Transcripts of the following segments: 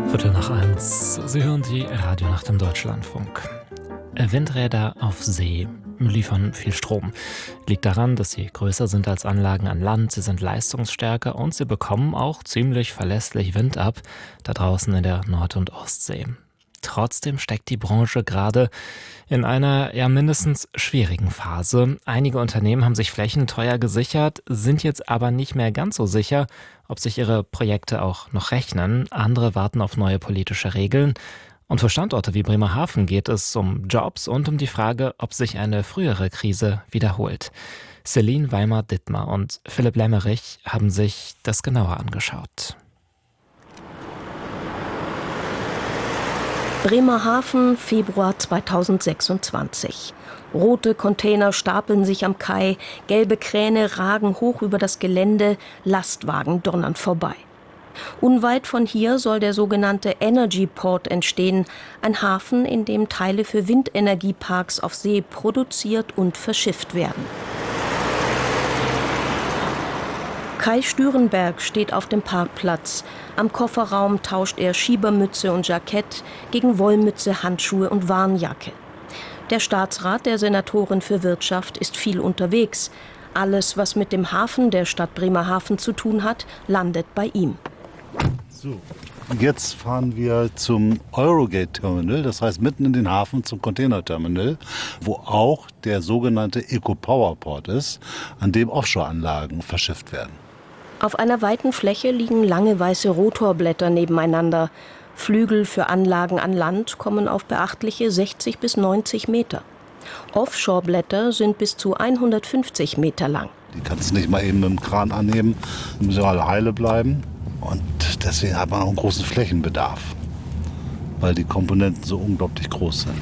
1:15. Sie hören die Radionacht im Deutschlandfunk. Windräder auf See liefern viel Strom. Liegt daran, dass sie größer sind als Anlagen an Land, sie sind leistungsstärker und sie bekommen auch ziemlich verlässlich Wind ab, da draußen in der Nord- und Ostsee. Trotzdem steckt die Branche gerade in einer mindestens schwierigen Phase. Einige Unternehmen haben sich Flächen teuer gesichert, sind jetzt aber nicht mehr ganz so sicher, ob sich ihre Projekte auch noch rechnen. Andere warten auf neue politische Regeln. Und für Standorte wie Bremerhaven geht es um Jobs und um die Frage, ob sich eine frühere Krise wiederholt. Celine Weimar-Dittmar und Philipp Lemmerich haben sich das genauer angeschaut. Bremerhaven, Februar 2026. Rote Container stapeln sich am Kai, gelbe Kräne ragen hoch über das Gelände, Lastwagen donnern vorbei. Unweit von hier soll der sogenannte Energy Port entstehen, ein Hafen, in dem Teile für Windenergieparks auf See produziert und verschifft werden. Kai Stürenberg steht auf dem Parkplatz. Am Kofferraum tauscht er Schiebermütze und Jackett gegen Wollmütze, Handschuhe und Warnjacke. Der Staatsrat der Senatorin für Wirtschaft ist viel unterwegs. Alles, was mit dem Hafen der Stadt Bremerhaven zu tun hat, landet bei ihm. So, jetzt fahren wir zum Eurogate-Terminal, das heißt mitten in den Hafen zum Containerterminal, wo auch der sogenannte Eco-Power-Port ist, an dem Offshore-Anlagen verschifft werden. Auf einer weiten Fläche liegen lange weiße Rotorblätter nebeneinander. Flügel für Anlagen an Land kommen auf beachtliche 60 bis 90 Meter. Offshore-Blätter sind bis zu 150 Meter lang. Die kannst du nicht mal eben mit dem Kran annehmen, die müssen alle heile bleiben. Und deswegen hat man auch einen großen Flächenbedarf, weil die Komponenten so unglaublich groß sind.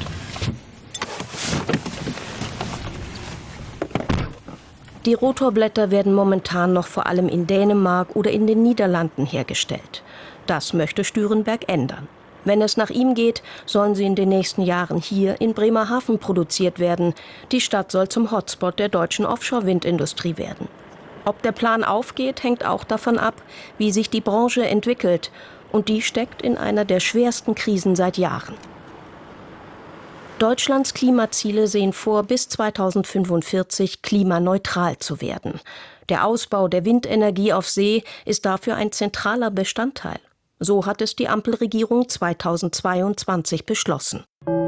Die Rotorblätter werden momentan noch vor allem in Dänemark oder in den Niederlanden hergestellt. Das möchte Stürenberg ändern. Wenn es nach ihm geht, sollen sie in den nächsten Jahren hier in Bremerhaven produziert werden. Die Stadt soll zum Hotspot der deutschen Offshore-Windindustrie werden. Ob der Plan aufgeht, hängt auch davon ab, wie sich die Branche entwickelt. Und die steckt in einer der schwersten Krisen seit Jahren. Deutschlands Klimaziele sehen vor, bis 2045 klimaneutral zu werden. Der Ausbau der Windenergie auf See ist dafür ein zentraler Bestandteil. So hat es die Ampelregierung 2022 beschlossen.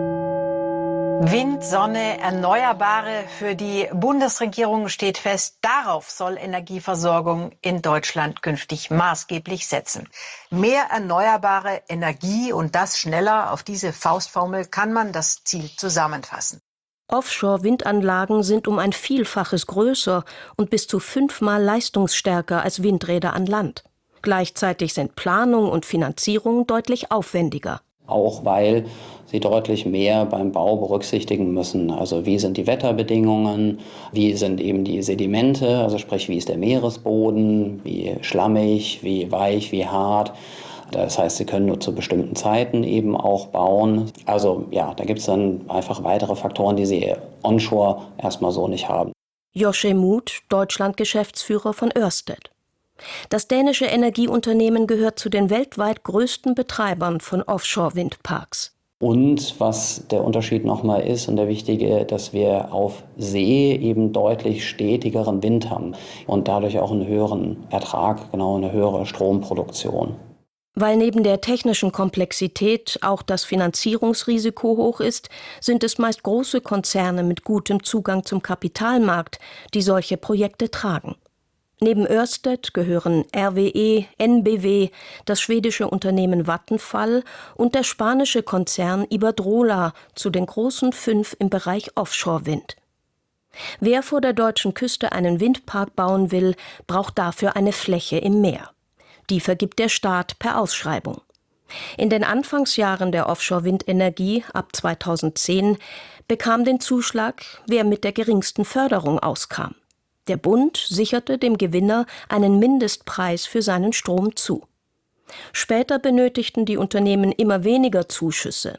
Wind, Sonne, Erneuerbare. Für die Bundesregierung steht fest, darauf soll Energieversorgung in Deutschland künftig maßgeblich setzen. Mehr erneuerbare Energie und das schneller, auf diese Faustformel kann man das Ziel zusammenfassen. Offshore-Windanlagen sind um ein Vielfaches größer und bis zu 5-mal leistungsstärker als Windräder an Land. Gleichzeitig sind Planung und Finanzierung deutlich aufwendiger. Auch weil sie deutlich mehr beim Bau berücksichtigen müssen. Also wie sind die Wetterbedingungen, wie sind eben die Sedimente, also sprich wie ist der Meeresboden, wie schlammig, wie weich, wie hart. Das heißt, sie können nur zu bestimmten Zeiten eben auch bauen. Also ja, da gibt es dann einfach weitere Faktoren, die sie onshore erstmal so nicht haben. Joschem Muth, Deutschland-Geschäftsführer von Ørsted. Das dänische Energieunternehmen gehört zu den weltweit größten Betreibern von Offshore-Windparks. Und was der Unterschied nochmal ist und der wichtige, dass wir auf See eben deutlich stetigeren Wind haben und dadurch auch einen höheren Ertrag, genau eine höhere Stromproduktion. Weil neben der technischen Komplexität auch das Finanzierungsrisiko hoch ist, sind es meist große Konzerne mit gutem Zugang zum Kapitalmarkt, die solche Projekte tragen. Neben Ørsted gehören RWE, NBW, das schwedische Unternehmen Vattenfall und der spanische Konzern Iberdrola zu den großen 5 im Bereich Offshore-Wind. Wer vor der deutschen Küste einen Windpark bauen will, braucht dafür eine Fläche im Meer. Die vergibt der Staat per Ausschreibung. In den Anfangsjahren der Offshore-Windenergie ab 2010 bekam den Zuschlag, wer mit der geringsten Förderung auskam. Der Bund sicherte dem Gewinner einen Mindestpreis für seinen Strom zu. Später benötigten die Unternehmen immer weniger Zuschüsse.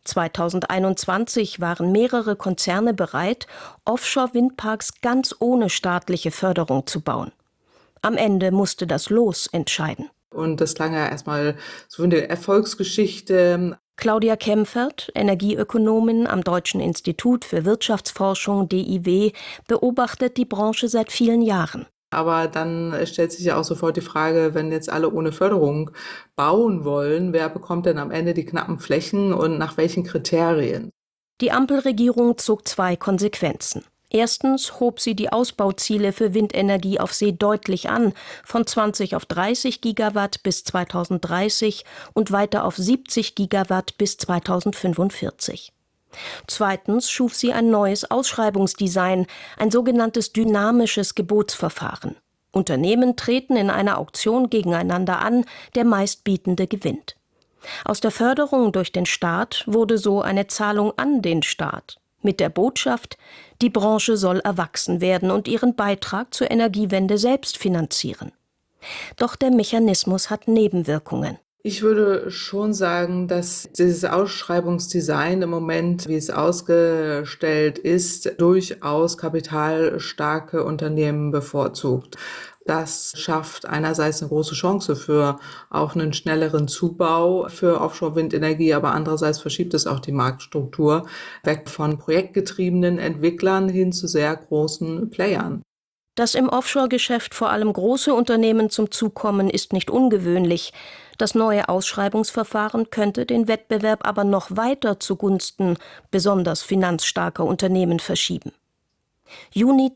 2021 waren mehrere Konzerne bereit, Offshore-Windparks ganz ohne staatliche Förderung zu bauen. Am Ende musste das Los entscheiden. Und das klang ja erstmal so wie eine Erfolgsgeschichte. Claudia Kempfert, Energieökonomin am Deutschen Institut für Wirtschaftsforschung DIW, beobachtet die Branche seit vielen Jahren. Aber dann stellt sich ja auch sofort die Frage, wenn jetzt alle ohne Förderung bauen wollen, wer bekommt denn am Ende die knappen Flächen und nach welchen Kriterien? Die Ampelregierung zog 2 Konsequenzen. Erstens hob sie die Ausbauziele für Windenergie auf See deutlich an, von 20 auf 30 Gigawatt bis 2030 und weiter auf 70 Gigawatt bis 2045. Zweitens schuf sie ein neues Ausschreibungsdesign, ein sogenanntes dynamisches Gebotsverfahren. Unternehmen treten in einer Auktion gegeneinander an, der Meistbietende gewinnt. Aus der Förderung durch den Staat wurde so eine Zahlung an den Staat. Mit der Botschaft, die Branche soll erwachsen werden und ihren Beitrag zur Energiewende selbst finanzieren. Doch der Mechanismus hat Nebenwirkungen. Ich würde schon sagen, dass dieses Ausschreibungsdesign im Moment, wie es ausgestellt ist, durchaus kapitalstarke Unternehmen bevorzugt. Das schafft einerseits eine große Chance für auch einen schnelleren Zubau für Offshore-Windenergie, aber andererseits verschiebt es auch die Marktstruktur weg von projektgetriebenen Entwicklern hin zu sehr großen Playern. Dass im Offshore-Geschäft vor allem große Unternehmen zum Zug kommen, ist nicht ungewöhnlich. Das neue Ausschreibungsverfahren könnte den Wettbewerb aber noch weiter zugunsten besonders finanzstarker Unternehmen verschieben. Juni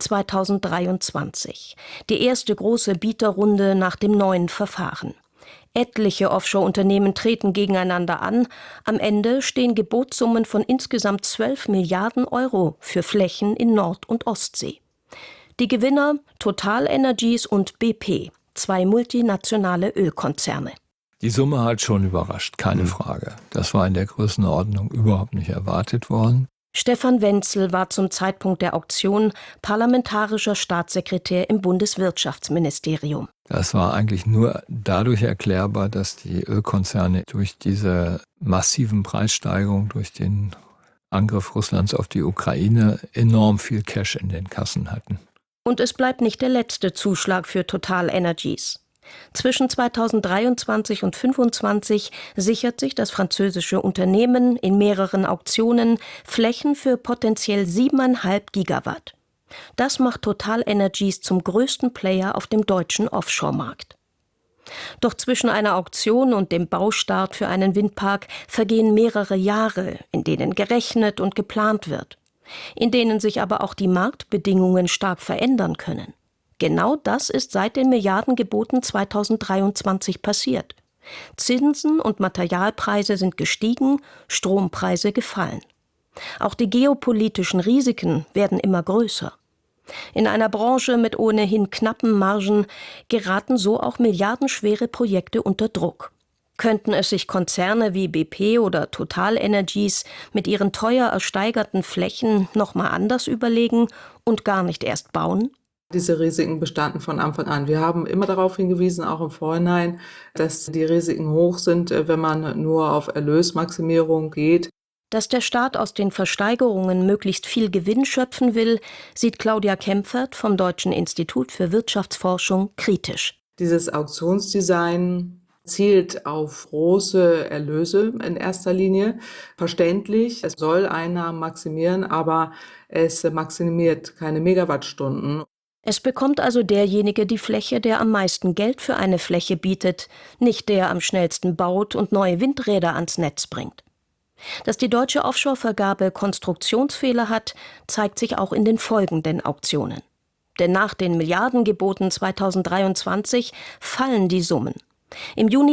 2023. Die erste große Bieterrunde nach dem neuen Verfahren. Etliche Offshore-Unternehmen treten gegeneinander an. Am Ende stehen Gebotssummen von insgesamt 12 Milliarden Euro für Flächen in Nord- und Ostsee. Die Gewinner TotalEnergies und BP, 2 multinationale Ölkonzerne. Die Summe hat schon überrascht, keine Frage. Das war in der Größenordnung überhaupt nicht erwartet worden. Stefan Wenzel war zum Zeitpunkt der Auktion parlamentarischer Staatssekretär im Bundeswirtschaftsministerium. Das war eigentlich nur dadurch erklärbar, dass die Ölkonzerne durch diese massiven Preissteigerungen, durch den Angriff Russlands auf die Ukraine enorm viel Cash in den Kassen hatten. Und es bleibt nicht der letzte Zuschlag für TotalEnergies. Zwischen 2023 und 2025 sichert sich das französische Unternehmen in mehreren Auktionen Flächen für potenziell 7,5 Gigawatt. Das macht TotalEnergies zum größten Player auf dem deutschen Offshore-Markt. Doch zwischen einer Auktion und dem Baustart für einen Windpark vergehen mehrere Jahre, in denen gerechnet und geplant wird, in denen sich aber auch die Marktbedingungen stark verändern können. Genau das ist seit den Milliardengeboten 2023 passiert. Zinsen und Materialpreise sind gestiegen, Strompreise gefallen. Auch die geopolitischen Risiken werden immer größer. In einer Branche mit ohnehin knappen Margen geraten so auch milliardenschwere Projekte unter Druck. Könnten es sich Konzerne wie BP oder TotalEnergies mit ihren teuer ersteigerten Flächen nochmal anders überlegen und gar nicht erst bauen? Diese Risiken bestanden von Anfang an. Wir haben immer darauf hingewiesen, auch im Vorhinein, dass die Risiken hoch sind, wenn man nur auf Erlösmaximierung geht. Dass der Staat aus den Versteigerungen möglichst viel Gewinn schöpfen will, sieht Claudia Kempfert vom Deutschen Institut für Wirtschaftsforschung kritisch. Dieses Auktionsdesign zielt auf große Erlöse in erster Linie. Verständlich, es soll Einnahmen maximieren, aber es maximiert keine Megawattstunden. Es bekommt also derjenige die Fläche, der am meisten Geld für eine Fläche bietet, nicht der am schnellsten baut und neue Windräder ans Netz bringt. Dass die deutsche Offshore-Vergabe Konstruktionsfehler hat, zeigt sich auch in den folgenden Auktionen. Denn nach den Milliardengeboten 2023 fallen die Summen. Im Juni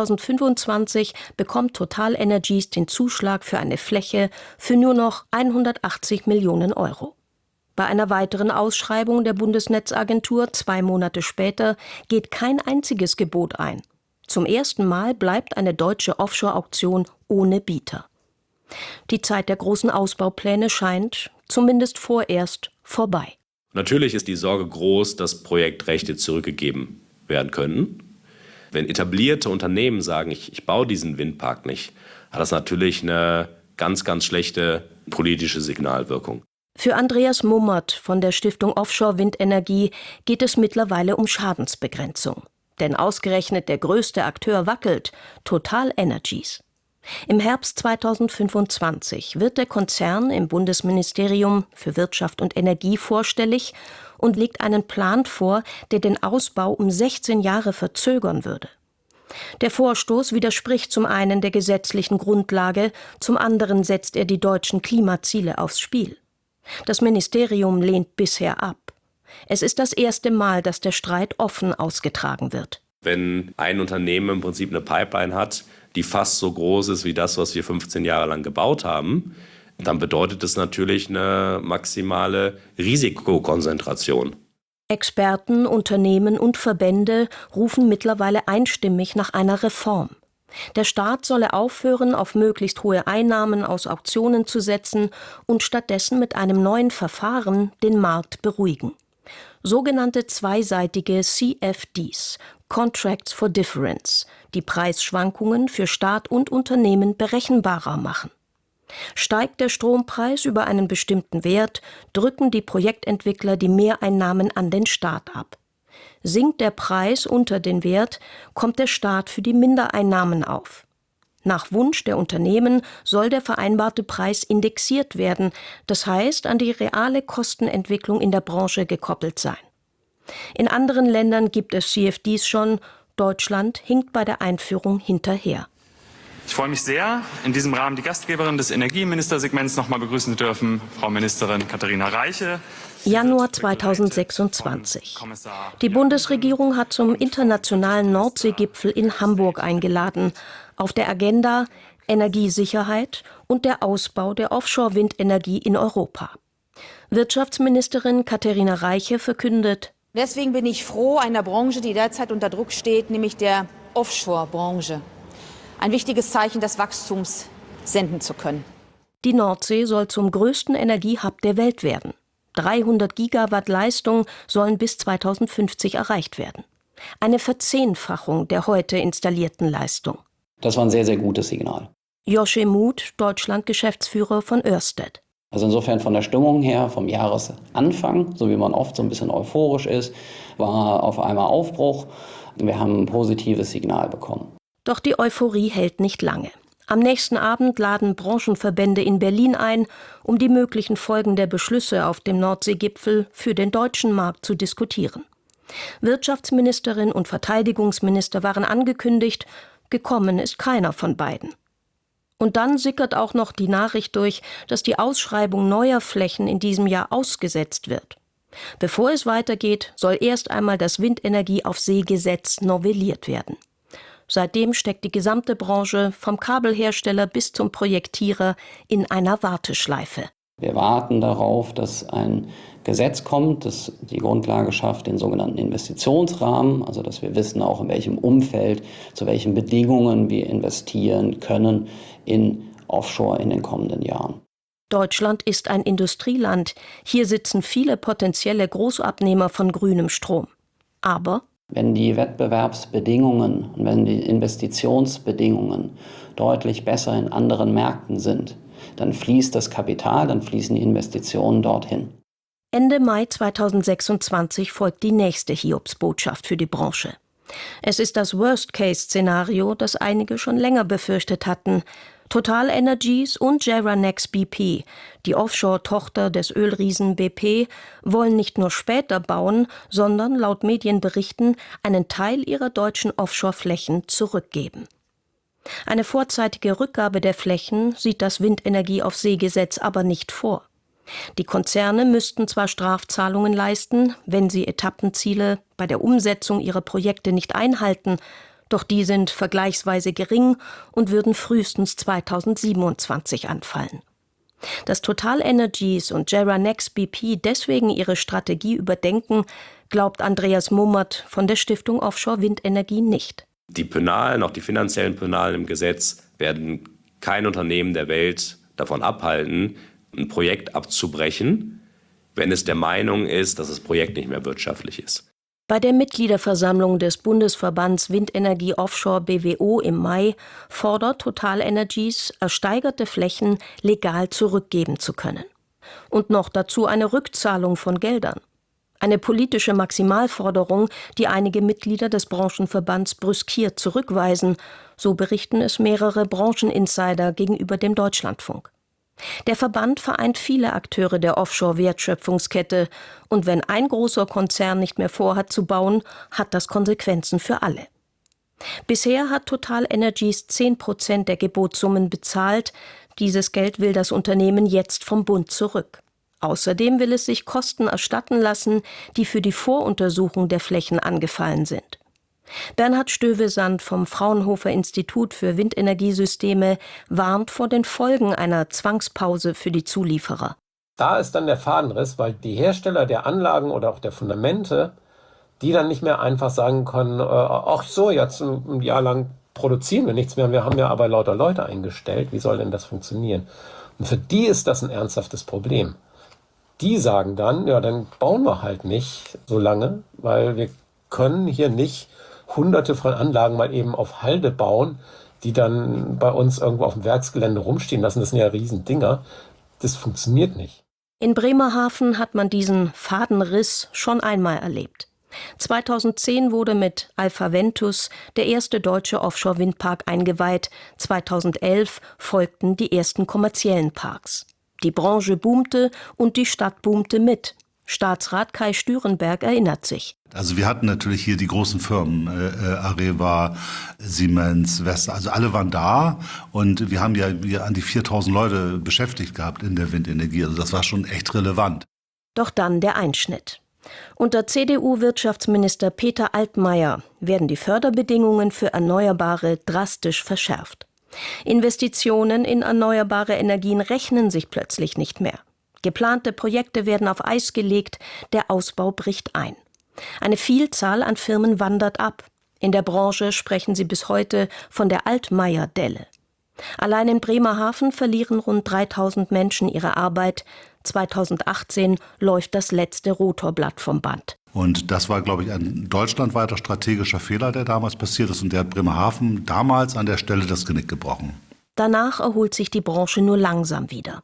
2025 bekommt TotalEnergies den Zuschlag für eine Fläche für nur noch 180 Millionen Euro. Bei einer weiteren Ausschreibung der Bundesnetzagentur 2 Monate später geht kein einziges Gebot ein. Zum ersten Mal bleibt eine deutsche Offshore-Auktion ohne Bieter. Die Zeit der großen Ausbaupläne scheint, zumindest vorerst, vorbei. Natürlich ist die Sorge groß, dass Projektrechte zurückgegeben werden können. Wenn etablierte Unternehmen sagen, ich baue diesen Windpark nicht, hat das natürlich eine ganz, ganz schlechte politische Signalwirkung. Für Andreas Mummert von der Stiftung Offshore Windenergie geht es mittlerweile um Schadensbegrenzung. Denn ausgerechnet der größte Akteur wackelt, TotalEnergies. Im Herbst 2025 wird der Konzern im Bundesministerium für Wirtschaft und Energie vorstellig und legt einen Plan vor, der den Ausbau um 16 Jahre verzögern würde. Der Vorstoß widerspricht zum einen der gesetzlichen Grundlage, zum anderen setzt er die deutschen Klimaziele aufs Spiel. Das Ministerium lehnt bisher ab. Es ist das erste Mal, dass der Streit offen ausgetragen wird. Wenn ein Unternehmen im Prinzip eine Pipeline hat, die fast so groß ist wie das, was wir 15 Jahre lang gebaut haben, dann bedeutet es natürlich eine maximale Risikokonzentration. Experten, Unternehmen und Verbände rufen mittlerweile einstimmig nach einer Reform. Der Staat solle aufhören, auf möglichst hohe Einnahmen aus Auktionen zu setzen und stattdessen mit einem neuen Verfahren den Markt beruhigen. Sogenannte zweiseitige CFDs, Contracts for Difference, die Preisschwankungen für Staat und Unternehmen berechenbarer machen. Steigt der Strompreis über einen bestimmten Wert, drücken die Projektentwickler die Mehreinnahmen an den Staat ab. Sinkt der Preis unter den Wert, kommt der Staat für die Mindereinnahmen auf. Nach Wunsch der Unternehmen soll der vereinbarte Preis indexiert werden, das heißt an die reale Kostenentwicklung in der Branche gekoppelt sein. In anderen Ländern gibt es CFDs schon, Deutschland hinkt bei der Einführung hinterher. Ich freue mich sehr, in diesem Rahmen die Gastgeberin des Energieministersegments noch mal begrüßen zu dürfen, Frau Ministerin Katharina Reiche. Januar 2026. Die Bundesregierung hat zum internationalen Nordseegipfel in Hamburg eingeladen. Auf der Agenda Energiesicherheit und der Ausbau der Offshore-Windenergie in Europa. Wirtschaftsministerin Katharina Reiche verkündet: Deswegen bin ich froh, einer Branche, die derzeit unter Druck steht, nämlich der Offshore-Branche, ein wichtiges Zeichen des Wachstums senden zu können. Die Nordsee soll zum größten Energiehub der Welt werden. 300 Gigawatt Leistung sollen bis 2050 erreicht werden. Eine Verzehnfachung der heute installierten Leistung. Das war ein sehr, sehr gutes Signal. Joachim Muth, Deutschland-Geschäftsführer von Ørsted. Also insofern von der Stimmung her, vom Jahresanfang, so wie man oft so ein bisschen euphorisch ist, war auf einmal Aufbruch. Wir haben ein positives Signal bekommen. Doch die Euphorie hält nicht lange. Am nächsten Abend laden Branchenverbände in Berlin ein, um die möglichen Folgen der Beschlüsse auf dem Nordseegipfel für den deutschen Markt zu diskutieren. Wirtschaftsministerin und Verteidigungsminister waren angekündigt, gekommen ist keiner von beiden. Und dann sickert auch noch die Nachricht durch, dass die Ausschreibung neuer Flächen in diesem Jahr ausgesetzt wird. Bevor es weitergeht, soll erst einmal das Windenergie-auf-See-Gesetz novelliert werden. Seitdem steckt die gesamte Branche, vom Kabelhersteller bis zum Projektierer, in einer Warteschleife. Wir warten darauf, dass ein Gesetz kommt, das die Grundlage schafft, den sogenannten Investitionsrahmen, also dass wir wissen auch, in welchem Umfeld, zu welchen Bedingungen wir investieren können in Offshore in den kommenden Jahren. Deutschland ist ein Industrieland. Hier sitzen viele potenzielle Großabnehmer von grünem Strom. Aber wenn die Wettbewerbsbedingungen und wenn die Investitionsbedingungen deutlich besser in anderen Märkten sind, dann fließt das Kapital, dann fließen die Investitionen dorthin. Ende Mai 2026 folgt die nächste Hiobsbotschaft für die Branche. Es ist das Worst-Case-Szenario, das einige schon länger befürchtet hatten. TotalEnergies und JERA-Nex BP, die Offshore-Tochter des Ölriesen BP, wollen nicht nur später bauen, sondern laut Medienberichten einen Teil ihrer deutschen Offshore-Flächen zurückgeben. Eine vorzeitige Rückgabe der Flächen sieht das Windenergie-auf-See-Gesetz aber nicht vor. Die Konzerne müssten zwar Strafzahlungen leisten, wenn sie Etappenziele bei der Umsetzung ihrer Projekte nicht einhalten, doch die sind vergleichsweise gering und würden frühestens 2027 anfallen. Dass TotalEnergies und JERA-Nex BP deswegen ihre Strategie überdenken, glaubt Andreas Mummert von der Stiftung Offshore Windenergie nicht. Die Penalen, auch die finanziellen Penalen im Gesetz, werden kein Unternehmen der Welt davon abhalten, ein Projekt abzubrechen, wenn es der Meinung ist, dass das Projekt nicht mehr wirtschaftlich ist. Bei der Mitgliederversammlung des Bundesverbands Windenergie Offshore BWO im Mai fordert TotalEnergies, ersteigerte Flächen legal zurückgeben zu können. Und noch dazu eine Rückzahlung von Geldern. Eine politische Maximalforderung, die einige Mitglieder des Branchenverbands brüskiert zurückweisen, so berichten es mehrere Brancheninsider gegenüber dem Deutschlandfunk. Der Verband vereint viele Akteure der Offshore-Wertschöpfungskette, und wenn ein großer Konzern nicht mehr vorhat zu bauen, hat das Konsequenzen für alle. Bisher hat TotalEnergies 10% der Gebotssummen bezahlt. Dieses Geld will das Unternehmen jetzt vom Bund zurück. Außerdem will es sich Kosten erstatten lassen, die für die Voruntersuchung der Flächen angefallen sind. Bernhard Stövesand vom Fraunhofer Institut für Windenergiesysteme warnt vor den Folgen einer Zwangspause für die Zulieferer. Da ist dann der Fadenriss, weil die Hersteller der Anlagen oder auch der Fundamente, die dann nicht mehr einfach sagen können, ach so, jetzt ein Jahr lang produzieren wir nichts mehr, wir haben ja aber lauter Leute eingestellt, wie soll denn das funktionieren? Und für die ist das ein ernsthaftes Problem. Die sagen dann, ja, dann bauen wir halt nicht so lange, weil wir können hier nicht Hunderte von Anlagen mal eben auf Halde bauen, die dann bei uns irgendwo auf dem Werksgelände rumstehen lassen. Das sind ja Riesendinger. Das funktioniert nicht. In Bremerhaven hat man diesen Fadenriss schon einmal erlebt. 2010 wurde mit Alpha Ventus der erste deutsche Offshore-Windpark eingeweiht. 2011 folgten die ersten kommerziellen Parks. Die Branche boomte und die Stadt boomte mit. Staatsrat Kai Stürenberg erinnert sich. Also wir hatten natürlich hier die großen Firmen, Areva, Siemens, Vestas, also alle waren da und wir haben ja an die 4.000 Leute beschäftigt gehabt in der Windenergie. Also das war schon echt relevant. Doch dann der Einschnitt. Unter CDU-Wirtschaftsminister Peter Altmaier werden die Förderbedingungen für Erneuerbare drastisch verschärft. Investitionen in erneuerbare Energien rechnen sich plötzlich nicht mehr. Geplante Projekte werden auf Eis gelegt, der Ausbau bricht ein. Eine Vielzahl an Firmen wandert ab. In der Branche sprechen sie bis heute von der Altmaier-Delle. Allein in Bremerhaven verlieren rund 3.000 Menschen ihre Arbeit. 2018 läuft das letzte Rotorblatt vom Band. Und das war, glaube ich, ein deutschlandweiter strategischer Fehler, der damals passiert ist. Und der hat Bremerhaven damals an der Stelle das Genick gebrochen. Danach erholt sich die Branche nur langsam wieder.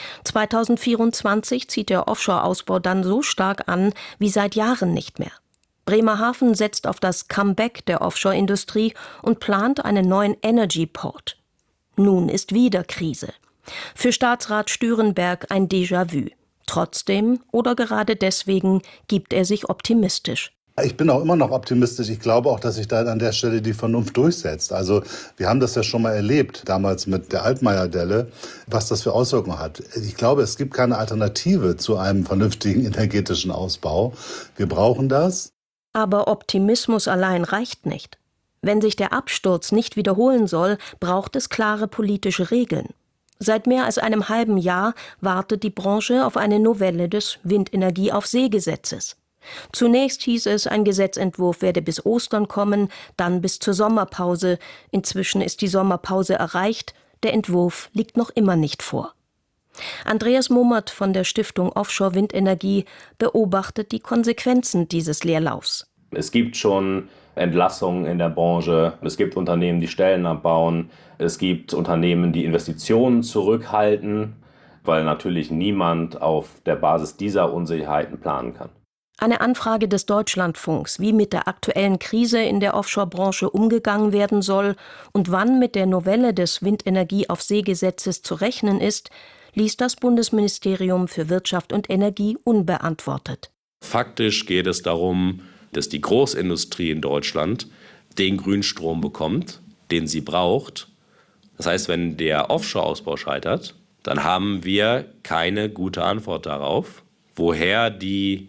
2024 zieht der Offshore-Ausbau dann so stark an wie seit Jahren nicht mehr. Bremerhaven setzt auf das Comeback der Offshore-Industrie und plant einen neuen Energy Port. Nun ist wieder Krise. Für Staatsrat Stürenberg ein Déjà-vu. Trotzdem oder gerade deswegen gibt er sich optimistisch. Ich bin auch immer noch optimistisch. Ich glaube auch, dass sich da an der Stelle die Vernunft durchsetzt. Also wir haben das ja schon mal erlebt, damals mit der Altmaier-Delle, was das für Auswirkungen hat. Ich glaube, es gibt keine Alternative zu einem vernünftigen energetischen Ausbau. Wir brauchen das. Aber Optimismus allein reicht nicht. Wenn sich der Absturz nicht wiederholen soll, braucht es klare politische Regeln. Seit mehr als einem halben Jahr wartet die Branche auf eine Novelle des Windenergie-auf-See-Gesetzes. Zunächst hieß es, ein Gesetzentwurf werde bis Ostern kommen, dann bis zur Sommerpause. Inzwischen ist die Sommerpause erreicht, der Entwurf liegt noch immer nicht vor. Andreas Mummert von der Stiftung Offshore Windenergie beobachtet die Konsequenzen dieses Leerlaufs. Es gibt schon Entlassungen in der Branche, es gibt Unternehmen, die Stellen abbauen, es gibt Unternehmen, die Investitionen zurückhalten, weil natürlich niemand auf der Basis dieser Unsicherheiten planen kann. Eine Anfrage des Deutschlandfunks, wie mit der aktuellen Krise in der Offshore-Branche umgegangen werden soll und wann mit der Novelle des Windenergie-auf-See-Gesetzes zu rechnen ist, ließ das Bundesministerium für Wirtschaft und Energie unbeantwortet. Faktisch geht es darum, dass die Großindustrie in Deutschland den Grünstrom bekommt, den sie braucht. Das heißt, wenn der Offshore-Ausbau scheitert, dann haben wir keine gute Antwort darauf, woher die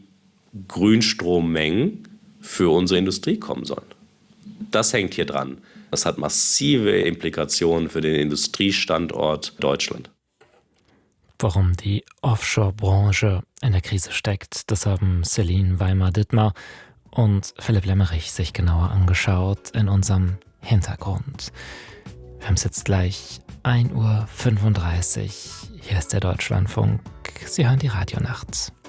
Grünstrommengen für unsere Industrie kommen sollen. Das hängt hier dran. Das hat massive Implikationen für den Industriestandort Deutschland. Warum die Offshore-Branche in der Krise steckt, das haben Celine Weimar-Dittmar und Philipp Lemmerich sich genauer angeschaut in unserem Hintergrund. Wir haben es jetzt gleich 1:35 Uhr. Hier ist der Deutschlandfunk. Sie hören die Radionacht.